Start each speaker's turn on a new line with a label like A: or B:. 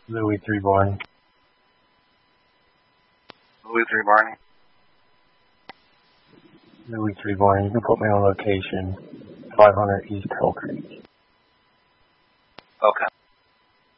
A: Louis 3 Barney.
B: Louis 3 Barney.
A: Louis 3 Barney. You can put me on location 500 East Hill Creek.
B: Okay.